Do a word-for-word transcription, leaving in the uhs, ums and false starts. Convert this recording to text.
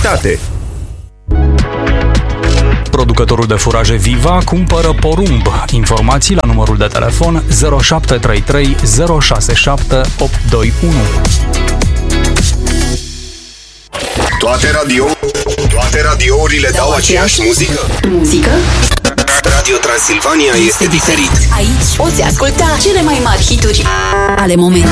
calitate. Producătorul de furaje Viva cumpără porumb. Informații la numărul de telefon zero șapte trei trei zero șase șapte opt doi unu. Toate radio, toate radiourile dau aceeași muzică? Muzică? Radio Transilvania este diferit. Aici poți asculta cele mai mari hituri ale momentului.